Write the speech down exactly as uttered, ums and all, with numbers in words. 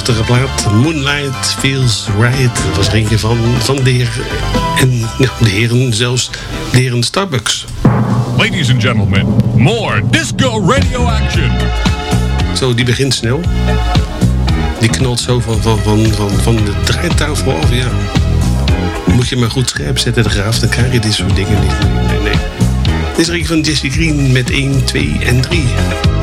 prachtige plaat. Moonlight Feels Right. Dat was er eentje van, van de heer. En nou, de heren zelfs. De heren Starbucks. Ladies and gentlemen, more disco radio action. Zo, die begint snel. Die knalt zo van, van, van, van, van de draaitafel af, ja. Moet je maar goed scherp zetten, de graaf. Dan krijg je dit soort dingen niet. Nee, nee. Dit is er een van Jesse Green met één, twee en drie.